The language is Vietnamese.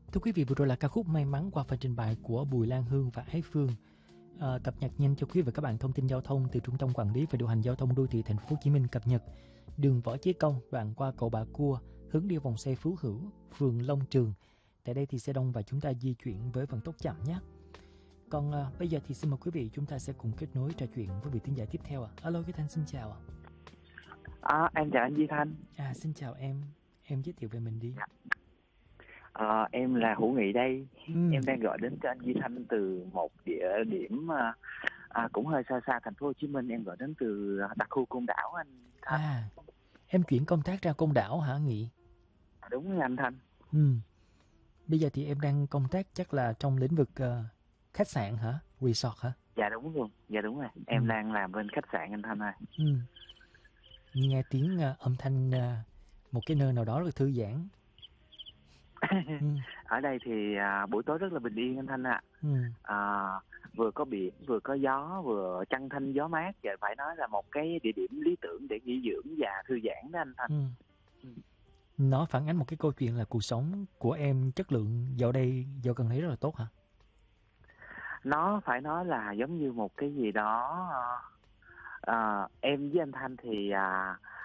Thưa quý vị, vừa rồi là ca khúc May mắn qua phần trình bày của Bùi Lan Hương và Ái Phương. Cập nhật nhanh cho quý vị và các bạn thông tin giao thông từ Trung tâm Quản lý và Điều hành Giao thông Đô thị Thành phố Hồ Chí Minh cập nhật. Đường Võ Chí Công đoạn qua cầu Bà Cua, hướng đi vòng xoay Phú Hữu, phường Long Trường. Tại đây thì xe đông và chúng ta di chuyển với vận tốc chậm nhé. Còn bây giờ thì xin mời quý vị chúng ta sẽ cùng kết nối trò chuyện với vị thính giả tiếp theo. Alo, Cái Thanh xin chào. Em chào anh Duy Thanh. Xin chào em giới thiệu về mình đi. Em là Hữu Nghị đây. Em đang gọi đến cho anh Duy Thanh từ một địa điểm cũng hơi xa xa thành phố Hồ Chí Minh. Em gọi đến từ đặc khu Côn Đảo anh Thanh. Em chuyển công tác ra Côn Đảo hả Nghị? Đúng rồi anh Thanh. Bây giờ thì em đang công tác chắc là trong lĩnh vực khách sạn hả? Resort hả? Dạ đúng rồi. Em đang làm bên khách sạn anh Thanh ơi. Nghe tiếng âm thanh một cái nơi nào đó rất thư giãn. Ở đây thì buổi tối rất là bình yên anh Thanh ạ. Vừa có biển, vừa có gió, vừa trăng thanh gió mát. Và phải nói là một cái địa điểm lý tưởng để nghỉ dưỡng và thư giãn đó anh Thanh. Nó phản ánh một cái câu chuyện là cuộc sống của em chất lượng dạo gần đây rất là tốt hả? Nó phải nói là giống như một cái gì đó. Em với anh Thanh thì